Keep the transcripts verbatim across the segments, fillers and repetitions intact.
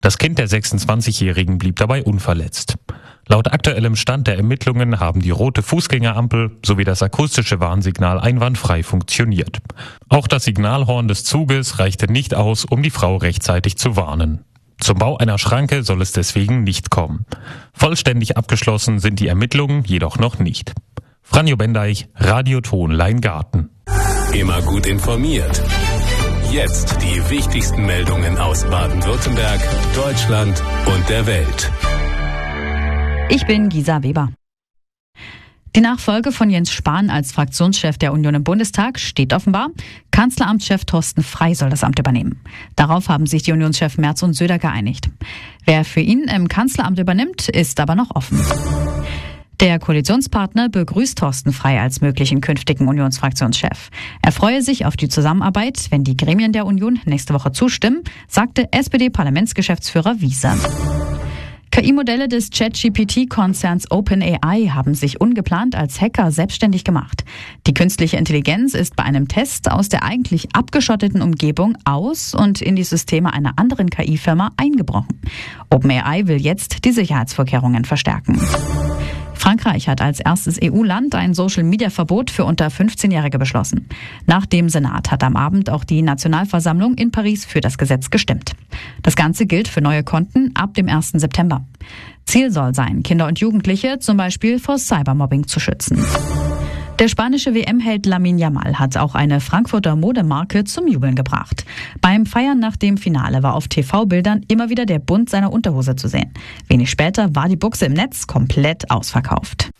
Das Kind der sechsundzwanzigjährigen blieb dabei unverletzt. Laut aktuellem Stand der Ermittlungen haben die rote Fußgängerampel sowie das akustische Warnsignal einwandfrei funktioniert. Auch das Signalhorn des Zuges reichte nicht aus, um die Frau rechtzeitig zu warnen. Zum Bau einer Schranke soll es deswegen nicht kommen. Vollständig abgeschlossen sind die Ermittlungen jedoch noch nicht. Franjo Bendeich, Radioton Leingarten. Immer gut informiert. Jetzt die wichtigsten Meldungen aus Baden-Württemberg, Deutschland und der Welt. Ich bin Gisa Weber. Die Nachfolge von Jens Spahn als Fraktionschef der Union im Bundestag steht offenbar. Kanzleramtschef Thorsten Frey soll das Amt übernehmen. Darauf haben sich die Unionschefs Merz und Söder geeinigt. Wer für ihn im Kanzleramt übernimmt, ist aber noch offen. Der Koalitionspartner begrüßt Thorsten Frey als möglichen künftigen Unionsfraktionschef. Er freue sich auf die Zusammenarbeit, wenn die Gremien der Union nächste Woche zustimmen, sagte S P D-Parlamentsgeschäftsführer Wieser. K I-Modelle des ChatGPT-Konzerns OpenAI haben sich ungeplant als Hacker selbstständig gemacht. Die künstliche Intelligenz ist bei einem Test aus der eigentlich abgeschotteten Umgebung aus und in die Systeme einer anderen K I-Firma eingebrochen. OpenAI will jetzt die Sicherheitsvorkehrungen verstärken. Frankreich hat als erstes E U-Land ein Social-Media-Verbot für unter fünfzehnjährige beschlossen. Nach dem Senat hat am Abend auch die Nationalversammlung in Paris für das Gesetz gestimmt. Das Ganze gilt für neue Konten ab dem ersten September. Ziel soll sein, Kinder und Jugendliche zum Beispiel vor Cybermobbing zu schützen. Der spanische W M-Held Lamine Yamal hat auch eine Frankfurter Modemarke zum Jubeln gebracht. Beim Feiern nach dem Finale war auf T V-Bildern immer wieder der Bund seiner Unterhose zu sehen. Wenig später war die Buchse im Netz komplett ausverkauft.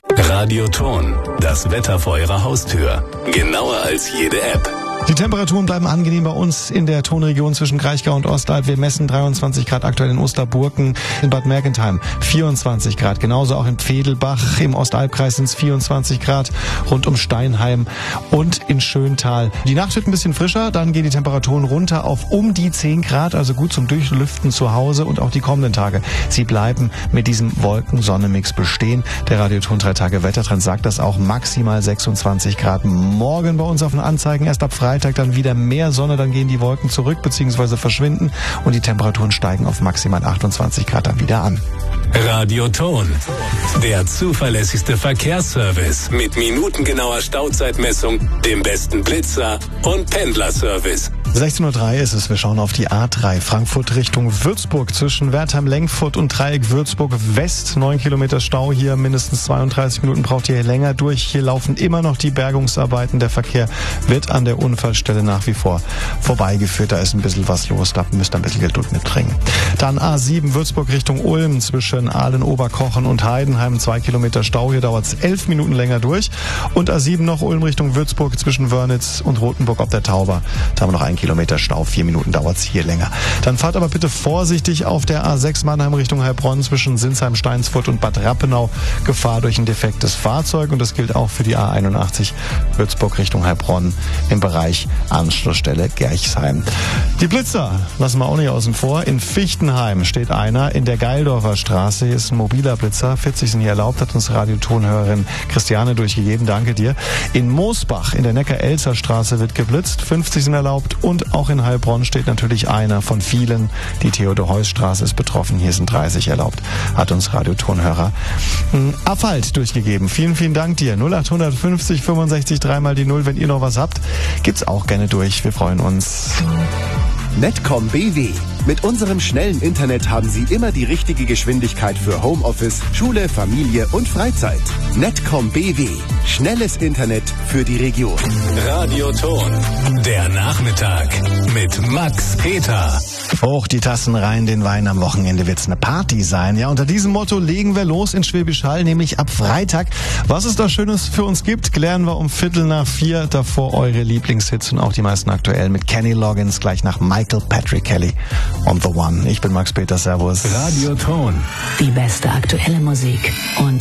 Radioton, das Wetter vor Ihrer Haustür. Genauer als jede App. Die Temperaturen bleiben angenehm bei uns in der Tonregion zwischen Kraichgau und Ostalb. Wir messen dreiundzwanzig Grad aktuell in Osterburken, in Bad Mergentheim vierundzwanzig Grad. Genauso auch in Pfedelbach, im Ostalbkreis sind es vierundzwanzig Grad, rund um Steinheim und in Schöntal. Die Nacht wird ein bisschen frischer, dann gehen die Temperaturen runter auf um die zehn Grad, also gut zum Durchlüften zu Hause und auch die kommenden Tage. Sie bleiben mit diesem Wolken-Sonne-Mix bestehen. Der Radioton drei Tage Wettertrend sagt das auch, maximal sechsundzwanzig Grad. Morgen bei uns auf den Anzeigen erst ab Freitag. Freitag dann wieder mehr Sonne, dann gehen die Wolken zurück bzw. verschwinden und die Temperaturen steigen auf maximal achtundzwanzig Grad dann wieder an. Radioton, der zuverlässigste Verkehrsservice mit minutengenauer Stauzeitmessung, dem besten Blitzer und Pendlerservice. sechzehn Uhr drei ist es, wir schauen auf die A drei Frankfurt Richtung Würzburg zwischen Wertheim-Lengfurt und Dreieck Würzburg West. neun Kilometer Stau hier, mindestens zweiunddreißig Minuten braucht ihr hier länger durch. Hier laufen immer noch die Bergungsarbeiten. Der Verkehr wird an der Unfallstelle nach wie vor vorbeigeführt. Da ist ein bisschen was los, da müsst ihr ein bisschen Geduld mitbringen. Dann A sieben Würzburg Richtung Ulm zwischen Aalen, Oberkochen und Heidenheim. zwei Kilometer Stau, hier dauert es elf Minuten länger durch. Und A sieben noch Ulm Richtung Würzburg zwischen Wörnitz und Rothenburg ob der Tauber. Da haben wir noch ein Kilometer Stau, vier Minuten dauert es hier länger. Dann fahrt aber bitte vorsichtig auf der A sechs Mannheim Richtung Heilbronn zwischen Sinsheim, Steinsfurt und Bad Rappenau. Gefahr durch ein defektes Fahrzeug und das gilt auch für die A einundachtzig Würzburg Richtung Heilbronn im Bereich Anschlussstelle Gerchsheim. Die Blitzer lassen wir auch nicht außen vor. In Fichtenheim steht einer in der Geildorfer Straße. Hier ist ein mobiler Blitzer. vierzig sind hier erlaubt, hat uns Radiotonhörerin Christiane durchgegeben. Danke dir. In Moosbach in der Neckar-Elzer Straße wird geblitzt. fünfzig sind erlaubt und auch in Heilbronn steht natürlich einer von vielen. Die Theodor-Heuss-Straße ist betroffen. Hier sind dreißig erlaubt, hat uns Radiotonhörer Affalt durchgegeben. Vielen, vielen Dank dir. null acht fünfzig fünfundsechzig dreimal die Null. Wenn ihr noch was habt, gibt's auch gerne durch. Wir freuen uns. Netcom B W. Mit unserem schnellen Internet haben Sie immer die richtige Geschwindigkeit für Homeoffice, Schule, Familie und Freizeit. Netcom B W. Schnelles Internet für die Region. Radioton, der Nachmittag mit Max Peter. Hoch die Tassen rein, den Wein, am Wochenende wird's eine Party sein. Ja, unter diesem Motto legen wir los in Schwäbisch Hall, nämlich ab Freitag. Was es da Schönes für uns gibt, klären wir um Viertel nach vier. Davor eure Lieblingshits und auch die meisten aktuellen mit Kenny Loggins, gleich nach Michael Patrick Kelly on The One. Ich bin Max Peter, servus. Radioton. Die beste aktuelle Musik und